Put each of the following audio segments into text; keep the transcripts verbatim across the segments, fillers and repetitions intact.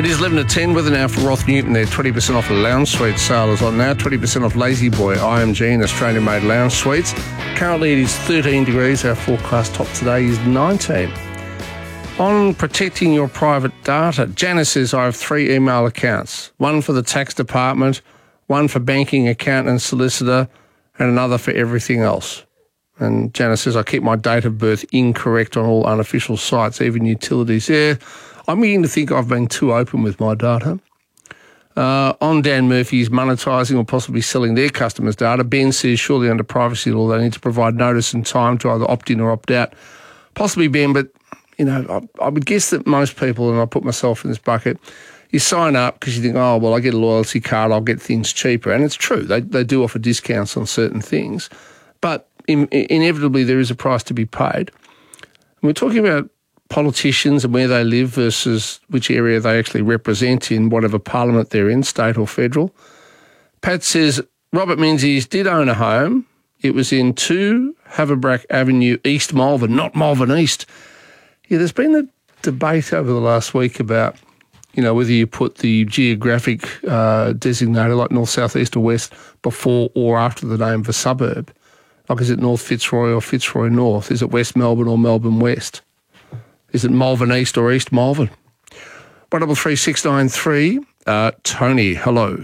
It is eleven to ten with an hour for Roth Newton there. twenty percent off the lounge suite sale is on now. twenty percent off Lazy Boy I M G and Australian-made lounge suites. Currently it is thirteen degrees. Our forecast top today is nineteen. On protecting your private data, Janice says, I have three email accounts. One for the tax department, one for banking, account and solicitor, and another for everything else. And Janice says, I keep my date of birth incorrect on all unofficial sites, even utilities. Yeah, I'm beginning to think I've been too open with my data. Uh, on Dan Murphy's monetising or possibly selling their customers' data, Ben says surely under privacy law they need to provide notice and time to either opt in or opt out. Possibly Ben, but you know, I, I would guess that most people, and I put myself in this bucket, you sign up because you think, oh, well, I get a loyalty card, I'll get things cheaper. And it's true, they they do offer discounts on certain things. But in, inevitably there is a price to be paid. And we're talking about politicians and where they live versus which area they actually represent in whatever parliament they're in, state or federal. Pat says, Robert Menzies did own a home. It was in two Haverbrack Avenue, East Malvern, not Malvern East. Yeah, there's been a debate over the last week about, you know, whether you put the geographic uh, designator like north, south, east or west before or after the name of a suburb. Like, is it North Fitzroy or Fitzroy North? Is it West Melbourne or Melbourne West? Is it Malvern East or East Malvern? one double three six nine three. Uh, Tony, hello.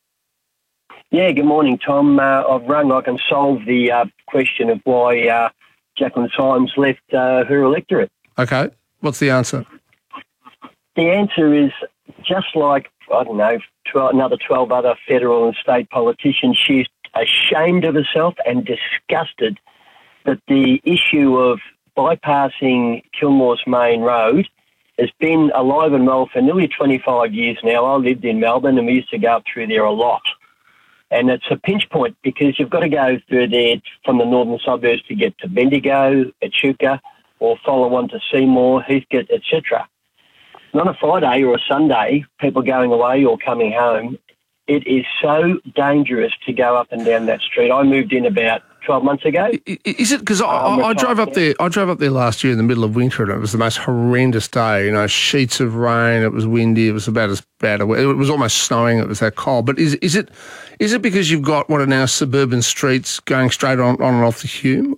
Yeah, good morning, Tom. Uh, I've rung. I can solve the uh, question of why uh, Jacqueline Symes left uh, her electorate. Okay. What's the answer? The answer is just like, I don't know, twelve, another twelve other federal and state politicians, she's ashamed of herself and disgusted that the issue of bypassing Kilmore's main road has been alive and well for nearly twenty-five years now. I lived in Melbourne and we used to go up through there a lot. And it's a pinch point because you've got to go through there from the northern suburbs to get to Bendigo, Echuca, or follow on to Seymour, Heathcote, et cetera. On a Friday or a Sunday, people going away or coming home, it is so dangerous to go up and down that street. I moved in about twelve months ago. Is it because I, I, I drove up there? I drove up there last year in the middle of winter, and it was the most horrendous day. You know, sheets of rain. It was windy. It was about as bad. It was almost snowing. It was that cold. But is is it is it because you've got what are now suburban streets going straight on, on and off the Hume?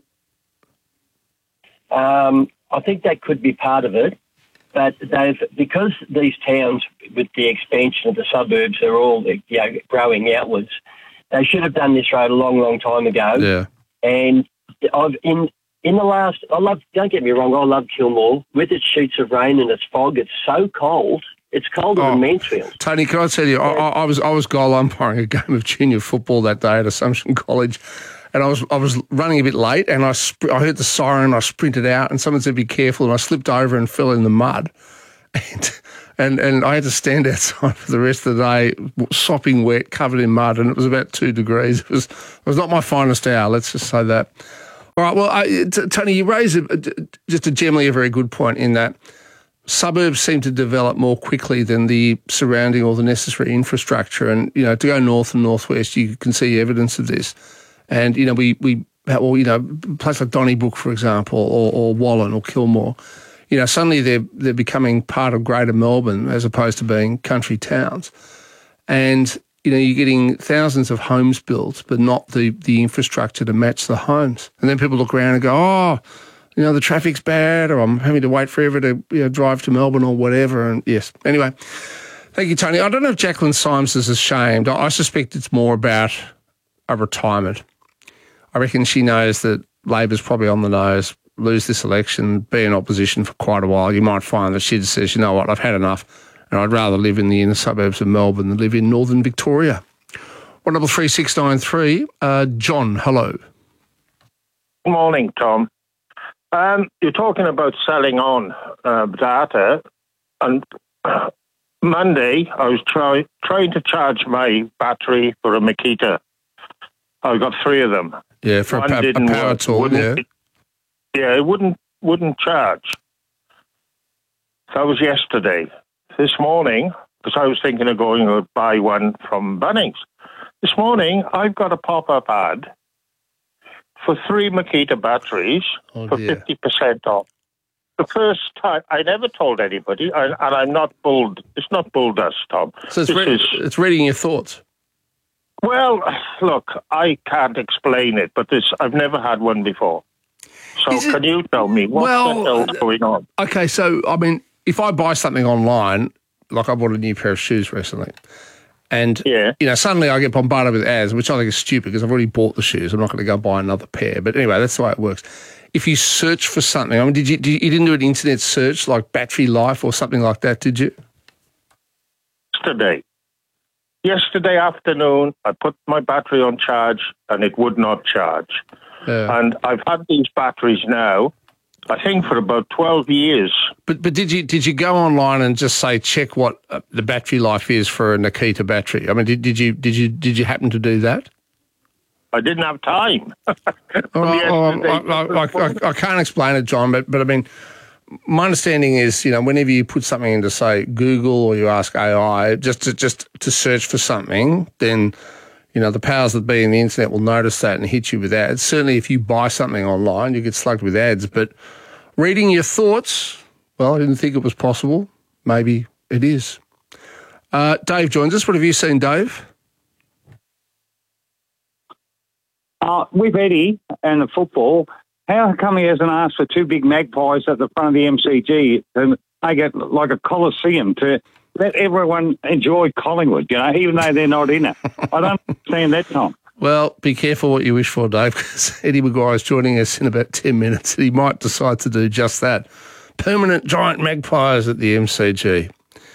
Um, I think that could be part of it. But they've, because these towns, with the expansion of the suburbs, are all, you know, growing outwards, they should have done this road a long, long time ago. Yeah. And I've in in the last, I love. Don't get me wrong, I love Kilmore. With its sheets of rain and its fog, it's so cold. It's colder oh, than Mansfield. Tony, can I tell you, I, I was I was goal umpiring a game of junior football that day at Assumption College. And I was I was running a bit late, and I sp- I heard the siren. I sprinted out, and someone said, "Be careful!" And I slipped over and fell in the mud, and and and I had to stand outside for the rest of the day, sopping wet, covered in mud, and it was about two degrees. It was it was not my finest hour. Let's just say that. All right. Well, I, t- Tony, you raise a, just a generally a very good point in that suburbs seem to develop more quickly than the surrounding or the necessary infrastructure, and you know, to go north and northwest, you can see evidence of this. And, you know, we, we well, you know, a place like Donnybrook, for example, or, or Wallen or Kilmore, you know, suddenly they're, they're becoming part of Greater Melbourne as opposed to being country towns. And, you know, you're getting thousands of homes built, but not the, the infrastructure to match the homes. And then people look around and go, oh, you know, the traffic's bad, or I'm having to wait forever to, you know, drive to Melbourne or whatever. And, yes, anyway, thank you, Tony. I don't know if Jacqueline Symes is ashamed. I, I suspect it's more about a retirement. I reckon she knows that Labor's probably on the nose, lose this election, be in opposition for quite a while. You might find that she just says, you know what, I've had enough, and I'd rather live in the inner suburbs of Melbourne than live in northern Victoria. one double three six nine three. Uh, John, hello. Good morning, Tom. Um, you're talking about selling on uh, data, and uh, Monday I was try, trying to charge my battery for a Makita. I got three of them. Yeah, for One a, pa- a power tool, yeah. Yeah, it wouldn't wouldn't charge. That was yesterday. This morning, because I was thinking of going to buy one from Bunnings. This morning, I've got a pop-up ad for three Makita batteries oh, for dear. fifty percent off. the first time, I never told anybody, I, and I'm not bull. It's not bull dust, Tom. So it's, This re- is, it's reading your thoughts. well, look, I can't explain it, but this I've never had one before. So Is it- can you tell me what Well, the hell's going on? Okay, so, I mean, if I buy something online, like I bought a new pair of shoes recently, and, Yeah. you know, suddenly I get bombarded with ads, which I think is stupid because I've already bought the shoes. I'm not going to go buy another pair. But anyway, that's the way it works. If you search for something, I mean, did you, did you, you didn't do an internet search like battery life or something like that, did you? Yesterday. Yesterday afternoon, I put my battery on charge and it would not charge. Yeah. And I've had these batteries now, I think, for about twelve years. But but did you did you go online and just say check what uh, the battery life is for a Nikita battery? I mean, did, did you did you did you happen to do that? I didn't have time. Well, I, I, I, I can't explain it, John, but but I mean, my understanding is, you know, whenever you put something into, say, Google or you ask A I just to just to search for something, then, you know, the powers that be in the internet will notice that and hit you with ads. Certainly, if you buy something online, you get slugged with ads. But reading your thoughts, well, I didn't think it was possible. Maybe it is. Uh, Dave joins us. What have you seen, Dave? Uh, with Eddie and the football, how come he hasn't asked for two big magpies at the front of the M C G to make it like a coliseum to let everyone enjoy Collingwood, you know, even though they're not in it? I don't understand that, Tom. Well, be careful what you wish for, Dave, because Eddie Maguire is joining us in about ten minutes and he might decide to do just that. Permanent giant magpies at the M C G.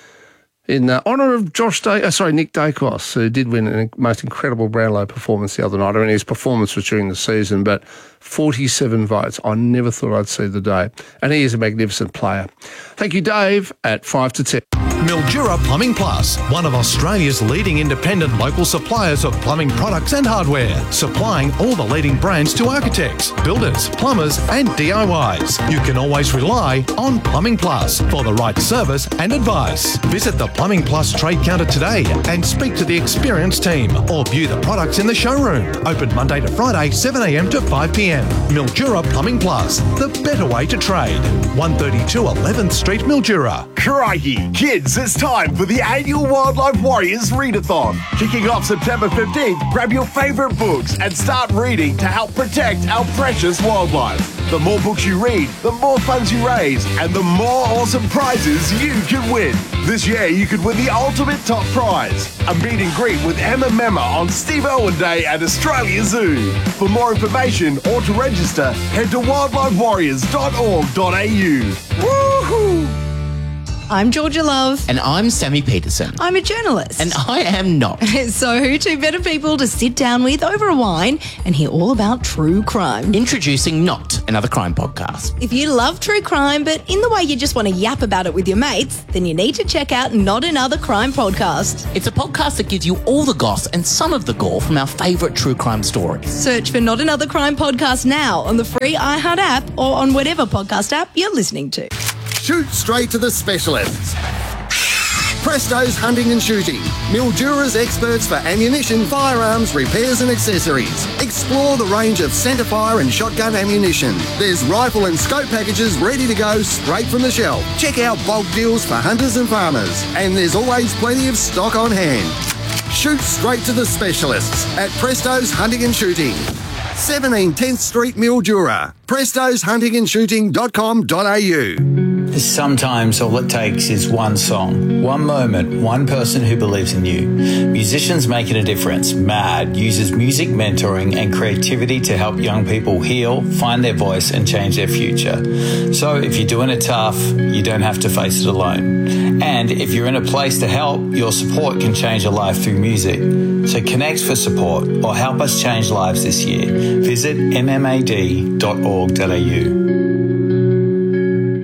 In uh, honour of Josh Day, uh, sorry, Nick Dacos, who did win a most incredible Brownlow performance the other night. I mean, his performance was during the season, but forty-seven votes. I never thought I'd see the day. And he is a magnificent player. Thank you, Dave, at five to ten. Mildura Plumbing Plus, one of Australia's leading independent local suppliers of plumbing products and hardware, supplying all the leading brands to architects, builders, plumbers and D I Ys. You can always rely on Plumbing Plus for the right service and advice. Visit the Plumbing Plus trade counter today and speak to the experienced team or view the products in the showroom. Open Monday to Friday, seven a m to five p m. Mildura Plumbing Plus, the better way to trade. one thirty-two eleventh Street, Mildura. Crikey, kids, it's time for the annual Wildlife Warriors Readathon. Kicking off September fifteenth, grab your favourite books and start reading to help protect our precious wildlife. The more books you read, the more funds you raise, and the more awesome prizes you can win. This year, you could win the ultimate top prize, a meet and greet with Emma Memma on Steve Irwin Day at Australia Zoo. For more information or to register, head to wildlife warriors dot org dot a u. Woohoo! I'm Georgia Love. And I'm Sammy Peterson. I'm a journalist. And I am not. So who two better people to sit down with over a wine and hear all about true crime? Introducing Not, another crime podcast. If you love true crime, but in the way you just want to yap about it with your mates, then you need to check out Not Another Crime Podcast. It's a podcast that gives you all the goss and some of the gore from our favourite true crime stories. Search for Not Another Crime Podcast now on the free iHeart app or on whatever podcast app you're listening to. Shoot straight to the specialists. Presto's Hunting and Shooting. Mildura's experts for ammunition, firearms, repairs and accessories. Explore the range of centerfire and shotgun ammunition. There's rifle and scope packages ready to go straight from the shelf. Check out bulk deals for hunters and farmers. And there's always plenty of stock on hand. Shoot straight to the specialists at Presto's Hunting and Shooting. seventeen tenth Street, Mildura. prestos hunting and shooting dot com dot a u. Sometimes all it takes is one song, one moment, one person who believes in you. Musicians Making a Difference, MAD, uses music mentoring and creativity to help young people heal, find their voice and change their future. So if you're doing it tough, you don't have to face it alone. And if you're in a place to help, your support can change a life through music. So connect for support or help us change lives this year. Visit m m a d dot org dot a u.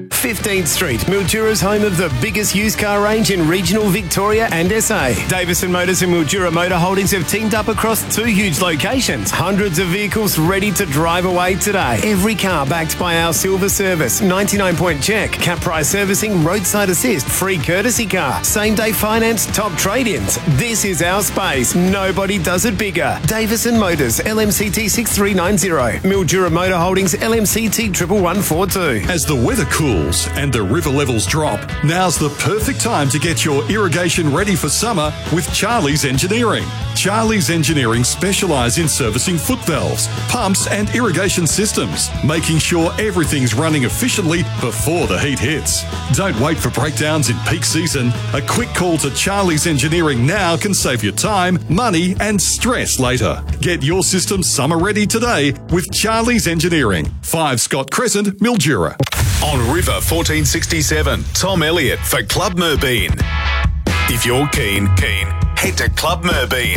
fifteenth Street, Mildura's home of the biggest used car range in regional Victoria and S A. Davison Motors and Mildura Motor Holdings have teamed up across two huge locations. Hundreds of vehicles ready to drive away today. Every car backed by our silver service, ninety-nine point check, cap price servicing, roadside assist, free courtesy car, same day finance, top trade-ins. This is our space. Nobody does it bigger. Davison Motors, L M C T six three nine zero. Mildura Motor Holdings, L M C T one one one four two. As the weather cools and the river levels drop, now's the perfect time to get your irrigation ready for summer with Charlie's Engineering. Charlie's Engineering specialise in servicing foot valves, pumps and irrigation systems, making sure everything's running efficiently before the heat hits. Don't wait for breakdowns in peak season. A quick call to Charlie's Engineering now can save you time, money and stress later. Get your system summer ready today with Charlie's Engineering. five Scott Crescent, Mildura. On River fourteen sixty-seven, Tom Elliott for Club Merbeen. If you're keen, keen, head to Club Merbeen.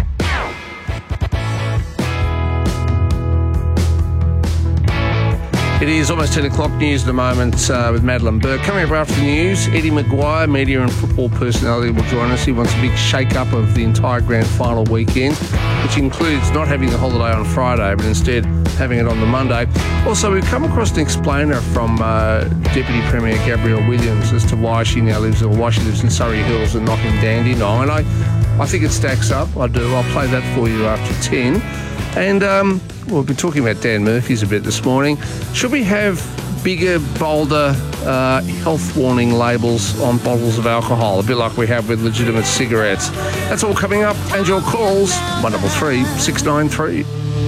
It is almost ten o'clock news at the moment uh, with Madeline Burke. Coming up after the news, Eddie Maguire, media and football personality, will join us. He wants a big shake-up of the entire grand final weekend, which includes not having the holiday on Friday, but instead having it on the Monday. Also, we've come across an explainer from uh, Deputy Premier Gabrielle Williams as to why she now lives, or why she lives in Surrey Hills and not in Dandenong. And I, I think it stacks up. I do. I'll play that for you after ten. And um, we've been talking about Dan Murphy's a bit this morning. Should we have bigger, bolder uh, health warning labels on bottles of alcohol, a bit like we have with legitimate cigarettes? That's all coming up. And your calls, one double three six nine three.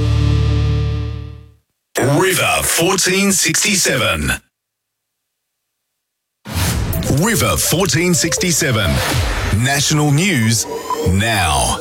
River fourteen sixty-seven. River fourteen sixty-seven. National news now.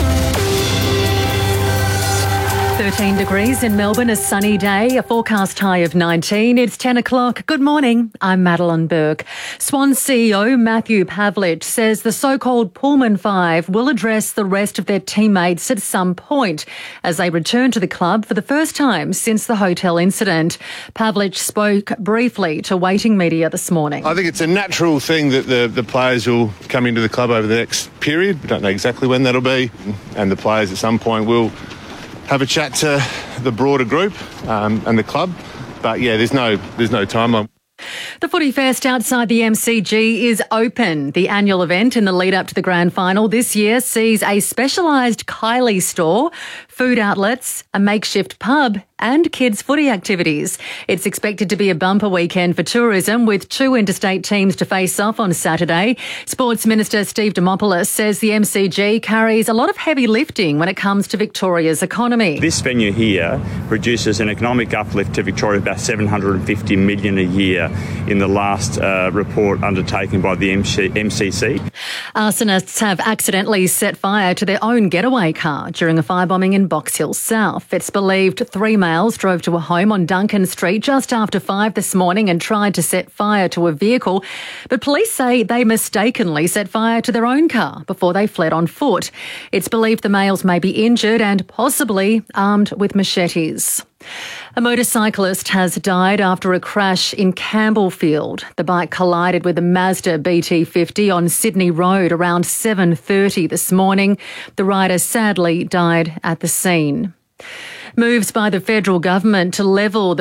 thirteen degrees in Melbourne, a sunny day, a forecast high of nineteen. It's ten o'clock. Good morning. I'm Madeline Burke. Swan C E O Matthew Pavlich says the so-called Pullman Five will address the rest of their teammates at some point as they return to the club for the first time since the hotel incident. Pavlich spoke briefly to waiting media this morning. I think it's a natural thing that the, the players will come into the club over the next period. We don't know exactly when that'll be, and the players at some point will have a chat to the broader group um, and the club. But yeah, there's no there's no timeline. The Footy Fest outside the M C G is open. The annual event in the lead up to the grand final this year sees a specialised Kylie store, food outlets, a makeshift pub and kids' footy activities. It's expected to be a bumper weekend for tourism with two interstate teams to face off on Saturday. Sports Minister Steve Demopoulos says the M C G carries a lot of heavy lifting when it comes to Victoria's economy. This venue here produces an economic uplift to Victoria of about seven hundred fifty million dollars a year in the last uh, report undertaken by the M C C. Arsonists have accidentally set fire to their own getaway car during a firebombing in Box Hill South. It's believed three males drove to a home on Duncan Street just after five this morning and tried to set fire to a vehicle, but police say they mistakenly set fire to their own car before they fled on foot. It's believed the males may be injured and possibly armed with machetes. A motorcyclist has died after a crash in Campbellfield. The bike collided with a Mazda B T fifty on Sydney Road around seven thirty this morning. The rider sadly died at the scene. Moves by the federal government to level the